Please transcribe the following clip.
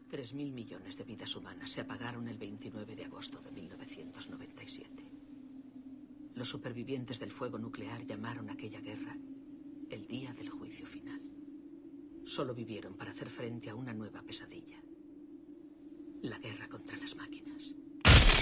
3.000 millones de vidas humanas se apagaron el 29 de agosto de 1997. Los supervivientes del fuego nuclear llamaron a aquella guerra el día del juicio final. Solo vivieron para hacer frente a una nueva pesadilla: la guerra contra las máquinas.